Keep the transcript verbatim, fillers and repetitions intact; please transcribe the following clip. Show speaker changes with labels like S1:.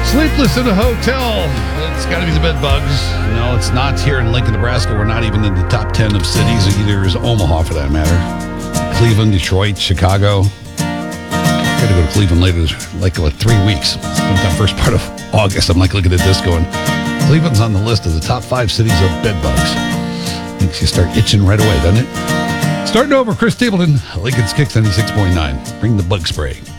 S1: Sleepless in a hotel. It's got to be the bed bugs. No, it's not here in Lincoln, Nebraska. We're not even in the top ten of cities. Either is Omaha, for that matter. Cleveland, Detroit, Chicago. Got to go to Cleveland later, like what, three weeks. Spent that first part of August. I'm like looking at this going, Cleveland's on the list of the top five cities of bed bugs. Makes you start itching right away, doesn't it? Starting over, Chris Stapleton, Lincoln's Kicks ninety-six point nine. Bring the bug spray.